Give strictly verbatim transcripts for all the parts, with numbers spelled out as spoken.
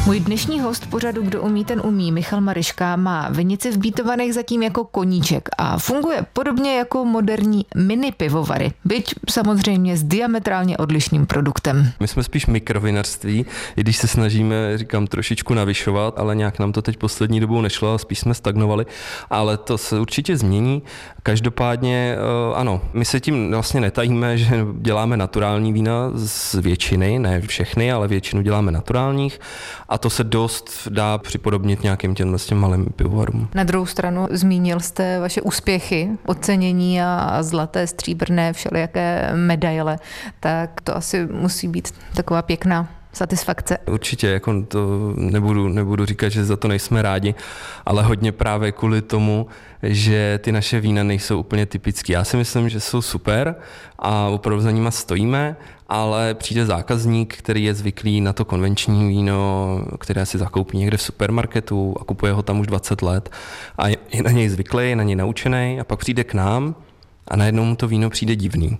Můj dnešní host pořadu Kdo umí, ten umí, Michal Maryška, má vinici v Bítovanech zatím jako koníček a funguje podobně jako moderní mini pivovary, byť samozřejmě s diametrálně odlišným produktem. My jsme spíš mikrovinařství, i když se snažíme, říkám, trošičku navyšovat, ale nějak nám to teď poslední dobou nešlo a spíš jsme stagnovali, ale to se určitě změní. Každopádně ano, my se tím vlastně netajíme, že děláme naturální vína z většiny, ne všechny, ale většinu děláme naturálních. A to se dost dá připodobnit nějakým těmhle s těm malým pivovarům. Na druhou stranu zmínil jste vaše úspěchy, ocenění a zlaté, stříbrné, všelijaké medaile, tak to asi musí být taková pěkná satisfakce. Určitě, jako to nebudu, nebudu říkat, že za to nejsme rádi, ale hodně právě kvůli tomu, že ty naše vína nejsou úplně typický. Já si myslím, že jsou super a opravdu za nima stojíme, ale přijde zákazník, který je zvyklý na to konvenční víno, které si zakoupí někde v supermarketu a kupuje ho tam už dvacet let a je na něj zvyklý, je na něj naučený a pak přijde k nám a najednou mu to víno přijde divný.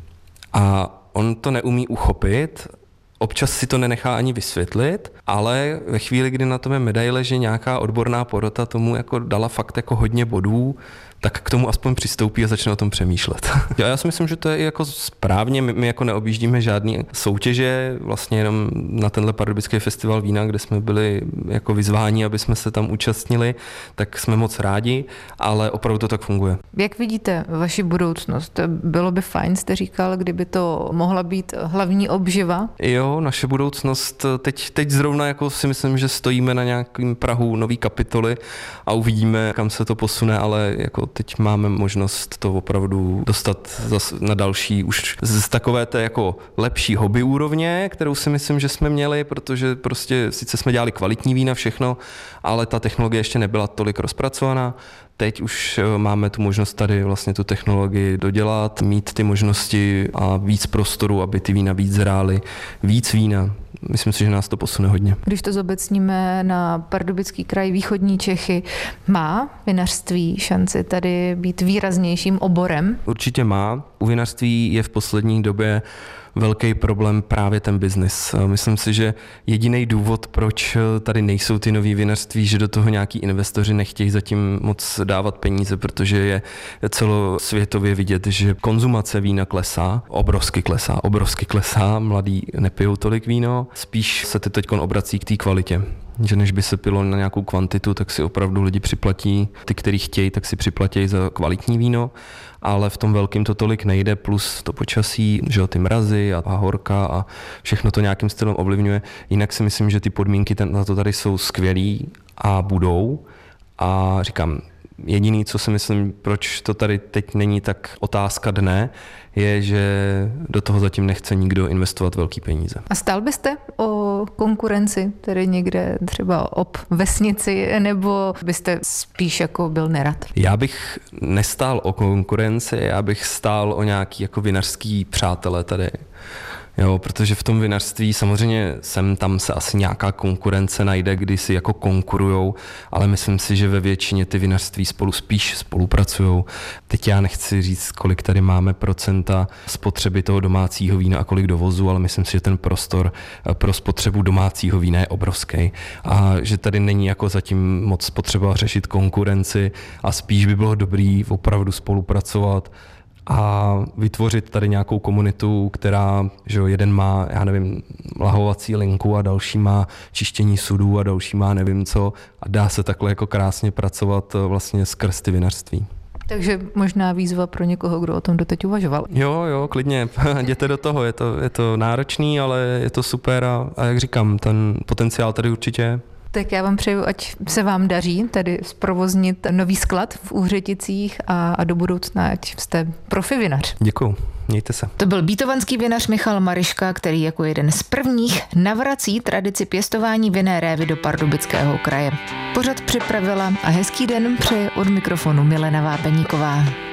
A on to neumí uchopit, občas si to nenechá ani vysvětlit, ale ve chvíli, kdy na tom je medaile, že nějaká odborná porota tomu jako dala fakt jako hodně bodů, tak k tomu aspoň přistoupí a začne o tom přemýšlet. Já si myslím, že to je jako správně, my, my jako neobjíždíme žádný soutěže, vlastně jenom na tenhle pardubický festival vína, kde jsme byli jako vyzváni, aby jsme se tam účastnili, tak jsme moc rádi, ale opravdu to tak funguje. Jak vidíte vaši budoucnost? Bylo by fajn, jste říkal, kdyby to mohla být hlavní obživa? Jo, naše budoucnost, teď, teď zrovna jako si myslím, že stojíme na nějakým prahu nový kapitoly a uvidíme, kam se to posune, ale jako teď máme možnost to opravdu dostat na další, už z takové té jako lepší hobby úrovně, kterou si myslím, že jsme měli, protože prostě sice jsme dělali kvalitní vína, všechno, ale ta technologie ještě nebyla tolik rozpracovaná. Teď už máme tu možnost tady vlastně tu technologii dodělat, mít ty možnosti a víc prostoru, aby ty vína víc zrály, víc vína. Myslím si, že nás to posune hodně. Když to zobecníme na Pardubický kraj, východní Čechy, má vinařství šanci tady být výraznějším oborem? Určitě má. U vinařství je v poslední době velký problém právě ten biznis. Myslím si, že jediný důvod, proč tady nejsou ty nový vinařství, že do toho nějaký investoři nechtějí zatím moc dávat peníze, protože je celosvětově vidět, že konzumace vína klesá, obrovsky klesá, obrovsky klesá, mladí nepijou tolik víno, spíš se to teď obrací k té kvalitě. Že než by se pilo na nějakou kvantitu, tak si opravdu lidi připlatí, ty, kteří chtějí, tak si připlatí za kvalitní víno, ale v tom velkým to tolik nejde, plus to počasí, že jo, ty mrazy a, a horka a všechno to nějakým stylem ovlivňuje. Jinak si myslím, že ty podmínky ten, na to tady jsou skvělý a budou a říkám, jediný, co si myslím, proč to tady teď není tak otázka dne, je, že do toho zatím nechce nikdo investovat velký peníze. A stál byste o konkurenci, tedy někde třeba ob vesnici, nebo byste spíš jako byl nerad? Já bych nestál o konkurenci, já bych stál o nějaký jako vinařský přátelé tady. Jo, protože v tom vinařství samozřejmě sem tam se asi nějaká konkurence najde, kdy si jako konkurujou, ale myslím si, že ve většině ty vinařství spolu spíš spolupracujou. Teď já nechci říct, kolik tady máme procenta spotřeby toho domácího vína a kolik dovozu, ale myslím si, že ten prostor pro spotřebu domácího vína je obrovský a že tady není jako zatím moc potřeba řešit konkurenci a spíš by bylo dobrý opravdu spolupracovat a vytvořit tady nějakou komunitu, která, že jo, jeden má, já nevím, lahovací linku a další má čištění sudů a další má nevím co a dá se takhle jako krásně pracovat vlastně skrz ty vinařství. Takže možná výzva pro někoho, kdo o tom doteď uvažoval. Jo, jo, klidně, jděte do toho, je to, je to náročný, ale je to super a, a jak říkám, ten potenciál tady určitě je. Tak já vám přeju, ať se vám daří tady zprovoznit nový sklad v Úhřeticích a, a do budoucna, ať jste profi vinař. Děkuju, mějte se. To byl bítovanský vinař Michal Maryška, který jako jeden z prvních navrací tradici pěstování vinné révy do Pardubického kraje. Pořad připravila a hezký den přeje od mikrofonu Milena Vápeníková.